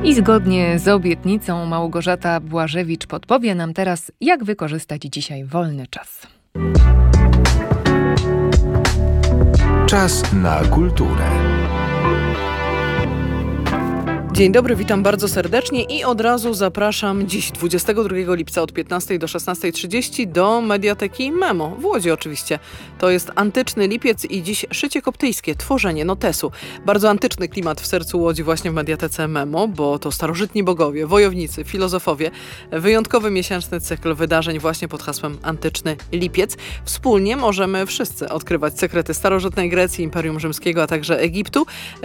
I zgodnie z obietnicą Małgorzata Błażewicz podpowie nam teraz, jak wykorzystać dzisiaj wolny czas. Czas na kulturę. Dzień dobry, witam bardzo serdecznie i od razu zapraszam dziś 22 lipca od 15 do 16:30 do Mediateki Memo, w Łodzi oczywiście. To jest antyczny lipiec i dziś szycie koptyjskie, tworzenie notesu. Bardzo antyczny klimat w sercu Łodzi właśnie w Mediatece Memo, bo to starożytni bogowie, wojownicy, filozofowie. Wyjątkowy miesięczny cykl wydarzeń właśnie pod hasłem Antyczny Lipiec. Wspólnie możemy wszyscy odkrywać sekrety starożytnej Grecji, Imperium Rzymskiego, a także Egiptu.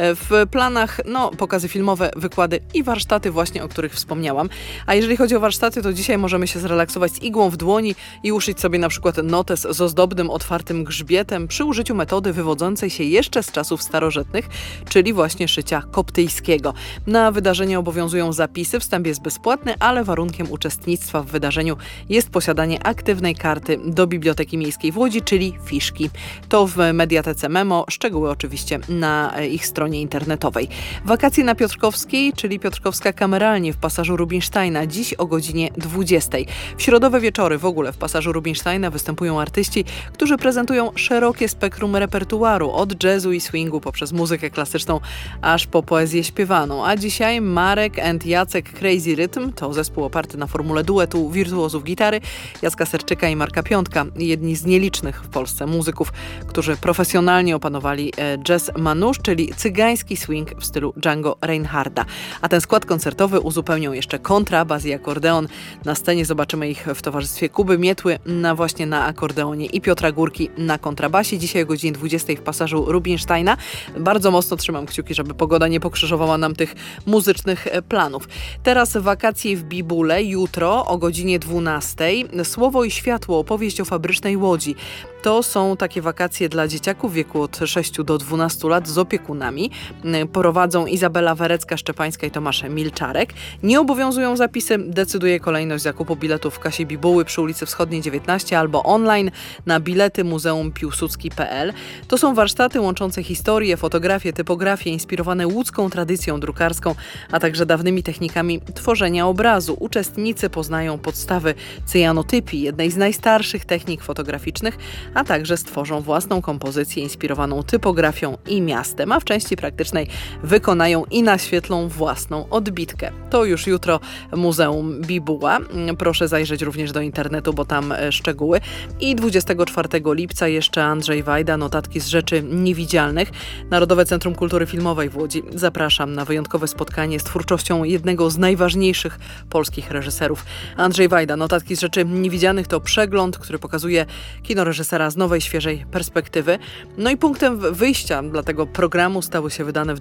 W planach pokazy filmowe, wykłady i warsztaty właśnie, o których wspomniałam. A jeżeli chodzi o warsztaty, to dzisiaj możemy się zrelaksować z igłą w dłoni i uszyć sobie na przykład notes z ozdobnym, otwartym grzbietem przy użyciu metody wywodzącej się jeszcze z czasów starożytnych, czyli właśnie szycia koptyjskiego. Na wydarzenie obowiązują zapisy, wstęp jest bezpłatny, ale warunkiem uczestnictwa w wydarzeniu jest posiadanie aktywnej karty do Biblioteki Miejskiej w Łodzi, czyli fiszki. To w Mediatece Memo, szczegóły oczywiście na ich stronie internetowej. Wakacje na Piotrkowskiej, czyli Piotrkowska Kameralnie w pasażu Rubinsteina, dziś o godzinie 20. W środowe wieczory w ogóle w pasażu Rubinsteina występują artyści, którzy prezentują szerokie spektrum repertuaru, od jazzu i swingu poprzez muzykę klasyczną, aż po poezję śpiewaną. A dzisiaj Marek and Jacek Crazy Rhythm, to zespół oparty na formule duetu wirtuozów gitary, Jacka Serczyka i Marka Piątka, jedni z nielicznych w Polsce muzyków, którzy profesjonalnie opanowali jazz manouche, czyli cygański swing w stylu Django Reinharda. A ten skład koncertowy uzupełnią jeszcze kontrabas i akordeon. Na scenie zobaczymy ich w towarzystwie Kuby Mietły właśnie na akordeonie i Piotra Górki na kontrabasie. Dzisiaj o godzinie 20 w pasażu Rubinsteina. Bardzo mocno trzymam kciuki, żeby pogoda nie pokrzyżowała nam tych muzycznych planów. Teraz wakacje w Bibule. Jutro o godzinie 12. Słowo i światło, opowieść o fabrycznej łodzi. To są takie wakacje dla dzieciaków w wieku od 6 do 12 lat z opiekunami. Prowadzą Izabela Werecka-Szczepańska i Tomasz Milczarek. Nie obowiązują zapisy, decyduje kolejność zakupu biletów w kasie Bibuły przy ulicy Wschodniej 19 albo online na bilety muzeumpiłsudski.pl. To są warsztaty łączące historię, fotografię, typografię, inspirowane łódzką tradycją drukarską, a także dawnymi technikami tworzenia obrazu. Uczestnicy poznają podstawy cyjanotypii, jednej z najstarszych technik fotograficznych, a także stworzą własną kompozycję inspirowaną typografią i miastem, a w części praktycznej wykonają i naświetlą własną odbitkę. To już jutro Muzeum Bibuła. Proszę zajrzeć również do internetu, bo tam szczegóły. I 24 lipca jeszcze Andrzej Wajda, notatki z rzeczy niewidzialnych. Narodowe Centrum Kultury Filmowej w Łodzi. Zapraszam na wyjątkowe spotkanie z twórczością jednego z najważniejszych polskich reżyserów. Andrzej Wajda, notatki z rzeczy niewidzialnych to przegląd, który pokazuje kino reżysera z nowej, świeżej perspektywy. No i punktem wyjścia dla tego programu stały się wydane w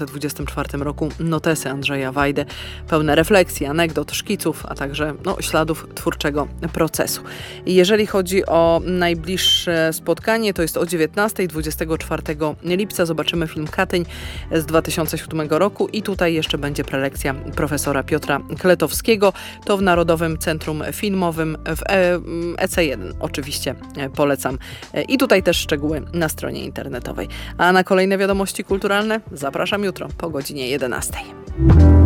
2024 roku notesy Andrzeja Wajdy, pełne refleksji, anegdot, szkiców, a także śladów twórczego procesu. I jeżeli chodzi o najbliższe spotkanie, to jest o 19, 24 lipca zobaczymy film Katyń z 2007 roku i tutaj jeszcze będzie prelekcja profesora Piotra Kletowskiego. To w Narodowym Centrum Filmowym w EC1 oczywiście polecam. I tutaj też szczegóły na stronie internetowej. A na kolejne wiadomości kulturalne zapraszam jutro po godzinie 11.